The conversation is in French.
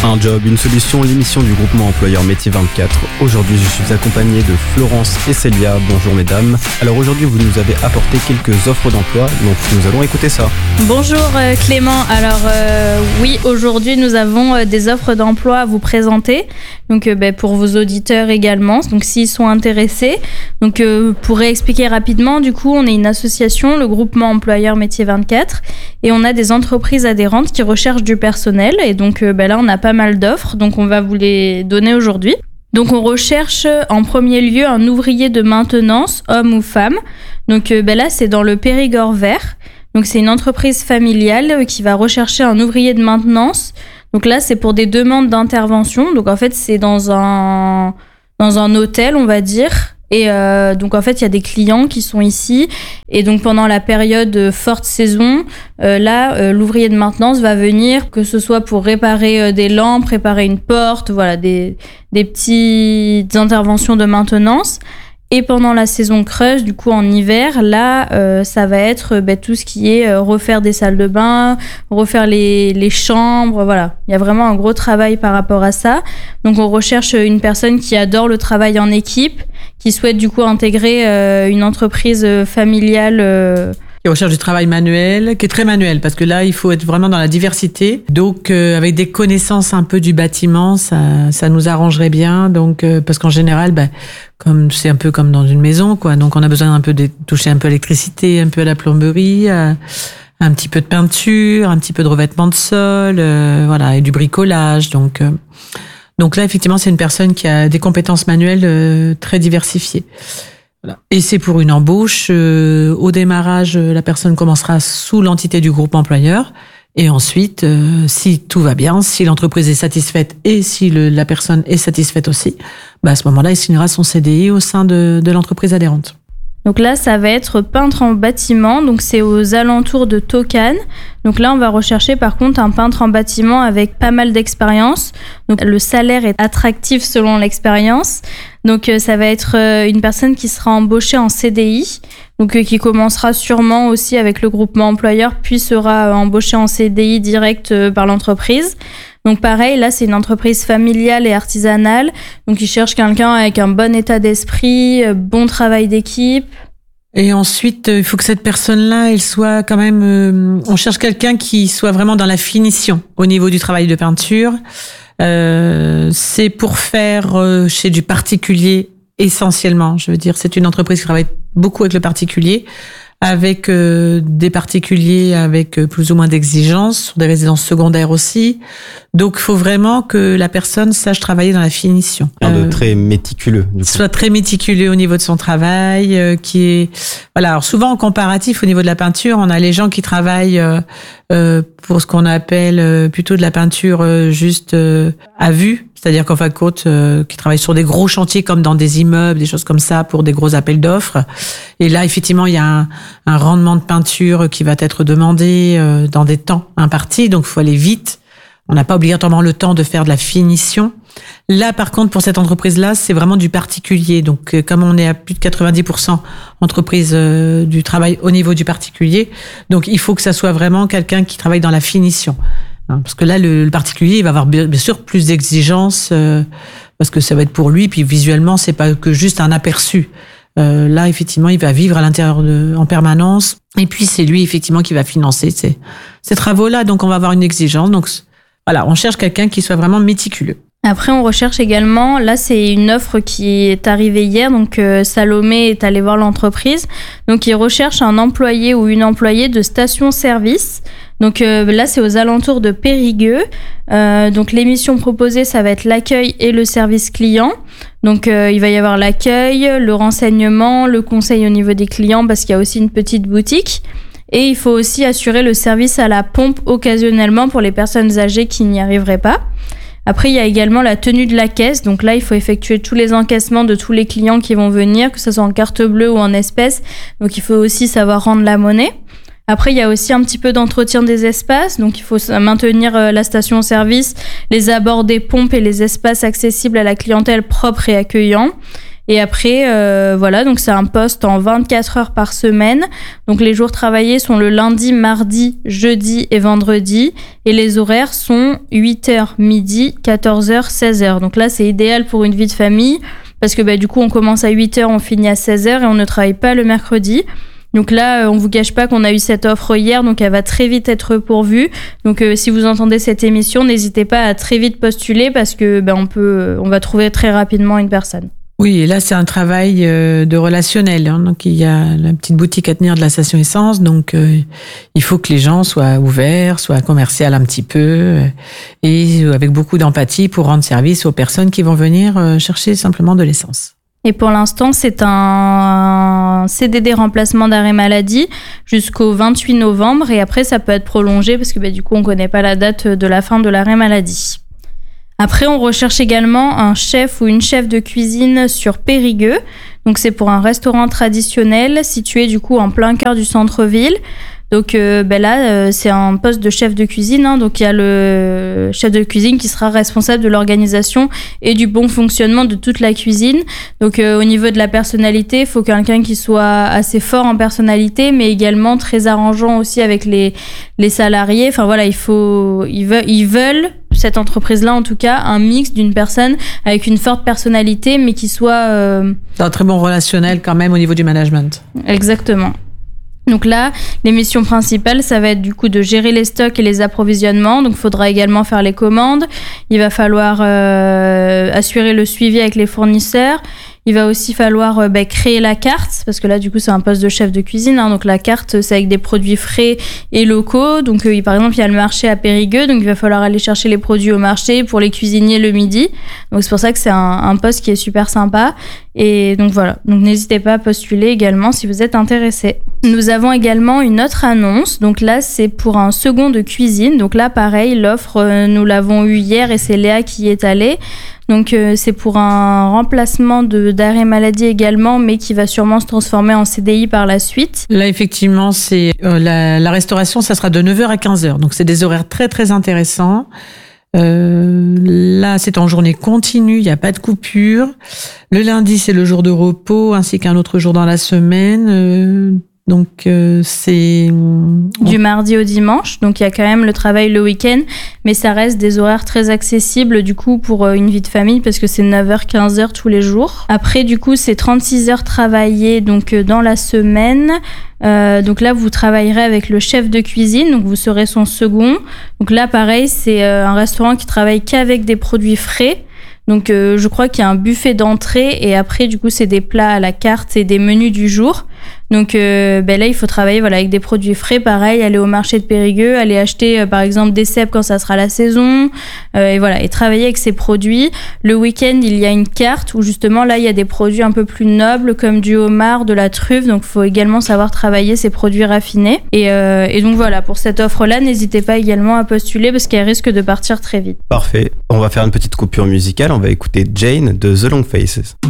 Un job, une solution, l'émission du groupement employeur Métier 24. Aujourd'hui, je suis accompagné de Florence et Célia. Bonjour mesdames. Alors aujourd'hui, vous nous avez apporté quelques offres d'emploi, donc nous allons écouter ça. Bonjour Clément. Alors oui, aujourd'hui nous avons des offres d'emploi à vous présenter. Donc pour vos auditeurs également, donc s'ils sont intéressés. Donc pour réexpliquer rapidement, du coup, on est une association, le groupement employeur Métier 24, et on a des entreprises adhérentes qui recherchent du personnel. Et donc là, on a pas mal d'offres, donc on va vous les donner aujourd'hui. Donc on recherche en premier lieu un ouvrier de maintenance, homme ou femme. Donc là, c'est dans le Périgord vert. Donc c'est une entreprise familiale qui va rechercher un ouvrier de maintenance. Donc là, c'est pour des demandes d'intervention. Donc en fait, c'est dans un hôtel, on va dire. Et donc en fait, il y a des clients qui sont ici. Et donc pendant la période forte saison, l'ouvrier de maintenance va venir, que ce soit pour réparer des lampes, réparer une porte, voilà, des petites interventions de maintenance. Et pendant la saison creuse, du coup en hiver, là, ça va être tout ce qui est refaire des salles de bain, refaire les chambres, voilà. Il y a vraiment un gros travail par rapport à ça. Donc on recherche une personne qui adore le travail en équipe, qui souhaite du coup intégrer une entreprise familiale. Qui recherche du travail manuel, qui est très manuel, parce que là, il faut être vraiment dans la diversité. Donc, avec des connaissances un peu du bâtiment, ça nous arrangerait bien. Donc, parce qu'en général, comme c'est un peu comme dans une maison, quoi. Donc, on a besoin un peu de toucher un peu à l'électricité, un peu à la plomberie, un petit peu de peinture, un petit peu de revêtement de sol, voilà, et du bricolage. Donc là, effectivement, c'est une personne qui a des compétences manuelles très diversifiées. Voilà. Et c'est pour une embauche. Au démarrage, la personne commencera sous l'entité du groupe employeur. Et ensuite, si tout va bien, si l'entreprise est satisfaite et si la personne est satisfaite aussi, à ce moment-là, il signera son CDI au sein de l'entreprise adhérente. Donc là, ça va être peintre en bâtiment, donc c'est aux alentours de Tokane. Donc là, on va rechercher par contre un peintre en bâtiment avec pas mal d'expérience. Donc le salaire est attractif selon l'expérience. Donc ça va être une personne qui sera embauchée en CDI, donc qui commencera sûrement aussi avec le groupement employeur, puis sera embauchée en CDI direct par l'entreprise. Donc pareil, là c'est une entreprise familiale et artisanale, donc ils cherchent quelqu'un avec un bon état d'esprit, bon travail d'équipe. Et ensuite, il faut que cette personne-là, elle soit quand même... on cherche quelqu'un qui soit vraiment dans la finition au niveau du travail de peinture. C'est pour faire chez du particulier essentiellement. Je veux dire, c'est une entreprise qui travaille beaucoup avec le particulier, avec des particuliers avec plus ou moins d'exigences, sur des résidences secondaires aussi. Donc, il faut vraiment que la personne sache travailler dans la finition. Très méticuleux. Du coup. Soit très méticuleux au niveau de son travail, qui est... Voilà, alors souvent en comparatif au niveau de la peinture, on a les gens qui travaillent pour ce qu'on appelle plutôt de la peinture juste à vue. C'est-à-dire qu'en fin de compte, qui travaillent sur des gros chantiers comme dans des immeubles, des choses comme ça, pour des gros appels d'offres. Et là, effectivement, il y a un rendement de peinture qui va être demandé dans des temps impartis, donc il faut aller vite. On n'a pas obligatoirement le temps de faire de la finition. Là, par contre, pour cette entreprise-là, c'est vraiment du particulier. Donc, comme on est à plus de 90% entreprise du travail au niveau du particulier, donc il faut que ça soit vraiment quelqu'un qui travaille dans la finition. Parce que là, le particulier, il va avoir bien sûr plus d'exigences parce que ça va être pour lui. Puis visuellement, c'est pas que juste un aperçu. Là, effectivement, il va vivre à l'intérieur en permanence. Et puis, c'est lui, effectivement, qui va financer ces travaux-là. Donc, on va avoir une exigence. Donc, voilà, on cherche quelqu'un qui soit vraiment méticuleux. Après, on recherche également, là c'est une offre qui est arrivée hier, donc Salomé est allée voir l'entreprise. Donc il recherche un employé ou une employée de station-service. Donc là c'est aux alentours de Périgueux. Donc les missions proposées, ça va être l'accueil et le service client. Donc il va y avoir l'accueil, le renseignement, le conseil au niveau des clients parce qu'il y a aussi une petite boutique. Et il faut aussi assurer le service à la pompe occasionnellement pour les personnes âgées qui n'y arriveraient pas. Après, il y a également la tenue de la caisse. Donc là, il faut effectuer tous les encaissements de tous les clients qui vont venir, que ce soit en carte bleue ou en espèces. Donc il faut aussi savoir rendre la monnaie. Après, il y a aussi un petit peu d'entretien des espaces. Donc il faut maintenir la station-service, les abords des pompes et les espaces accessibles à la clientèle propres et accueillants. Et après, voilà, donc c'est un poste en 24 heures par semaine. Donc les jours travaillés sont le lundi, mardi, jeudi et vendredi. Et les horaires sont 8h midi, 14h, 16h. Donc là, c'est idéal pour une vie de famille parce que du coup, on commence à 8h, on finit à 16h et on ne travaille pas le mercredi. Donc là, on vous cache pas qu'on a eu cette offre hier, donc elle va très vite être pourvue. Donc si vous entendez cette émission, n'hésitez pas à très vite postuler parce que on va trouver très rapidement une personne. Oui, et là, c'est un travail de relationnel. Hein. Donc, il y a la petite boutique à tenir de la station essence. Donc, il faut que les gens soient ouverts, soient commerciaux un petit peu et avec beaucoup d'empathie pour rendre service aux personnes qui vont venir chercher simplement de l'essence. Et pour l'instant, c'est un CDD remplacement d'arrêt maladie jusqu'au 28 novembre. Et après, ça peut être prolongé parce que du coup, on connaît pas la date de la fin de l'arrêt maladie. Après, on recherche également un chef ou une chef de cuisine sur Périgueux. Donc, c'est pour un restaurant traditionnel situé du coup en plein cœur du centre-ville. Donc là, c'est un poste de chef de cuisine. Hein. Donc, il y a le chef de cuisine qui sera responsable de l'organisation et du bon fonctionnement de toute la cuisine. Donc, au niveau de la personnalité, il faut quelqu'un qui soit assez fort en personnalité, mais également très arrangeant aussi avec les salariés. Enfin, voilà, ils veulent, cette entreprise-là, en tout cas, un mix d'une personne avec une forte personnalité, mais qui soit... C'est un très bon relationnel quand même au niveau du management. Exactement. Donc là, les missions principales, ça va être du coup de gérer les stocks et les approvisionnements. Donc, il faudra également faire les commandes. Il va falloir assurer le suivi avec les fournisseurs. Il va aussi falloir créer la carte, parce que là, du coup, c'est un poste de chef de cuisine. Hein, donc, la carte, c'est avec des produits frais et locaux. Donc, par exemple, il y a le marché à Périgueux. Donc, il va falloir aller chercher les produits au marché pour les cuisiniers le midi. Donc, c'est pour ça que c'est un poste qui est super sympa. Et donc, voilà. Donc, n'hésitez pas à postuler également si vous êtes intéressé. Nous avons également une autre annonce. Donc là, c'est pour un second de cuisine. Donc là, pareil, l'offre, nous l'avons eue hier et c'est Léa qui y est allée. Donc c'est pour un remplacement d'arrêt maladie également, mais qui va sûrement se transformer en CDI par la suite. Là, effectivement, c'est la restauration, ça sera de 9h à 15h. Donc c'est des horaires très, très intéressants. Là, c'est en journée continue, il n'y a pas de coupure. Le lundi, c'est le jour de repos, ainsi qu'un autre jour dans la semaine. Donc c'est du mardi au dimanche, donc il y a quand même le travail le week-end, mais ça reste des horaires très accessibles du coup pour une vie de famille parce que c'est 9h 15h tous les jours. Après du coup c'est 36 heures travaillées donc dans la semaine. Donc là vous travaillerez avec le chef de cuisine, donc vous serez son second. Donc là pareil, c'est un restaurant qui travaille qu'avec des produits frais. Donc je crois qu'il y a un buffet d'entrée et après du coup c'est des plats à la carte et des menus du jour. Donc là il faut travailler avec des produits frais, pareil, aller au marché de Périgueux, aller acheter par exemple des cèpes quand ça sera la saison et travailler avec ces produits. Le week-end il y a une carte où justement là il y a des produits un peu plus nobles comme du homard, de la truffe, donc il faut également savoir travailler ces produits raffinés et donc voilà, pour cette offre là n'hésitez pas également à postuler parce qu'elle risque de partir très vite. Parfait, on va faire une petite coupure musicale, on va écouter Jane de The Long Faces.